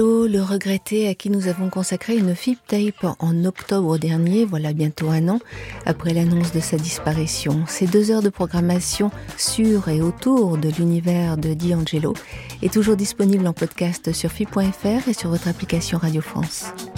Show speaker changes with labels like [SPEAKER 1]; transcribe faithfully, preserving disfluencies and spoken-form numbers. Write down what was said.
[SPEAKER 1] Le regretté à qui nous avons consacré une F I P tape en octobre dernier, voilà bientôt un an, après l'annonce de sa disparition. Ces deux heures de programmation sur et autour de l'univers de D'Angelo est toujours disponible en podcast sur F I P point F R et sur votre application Radio France.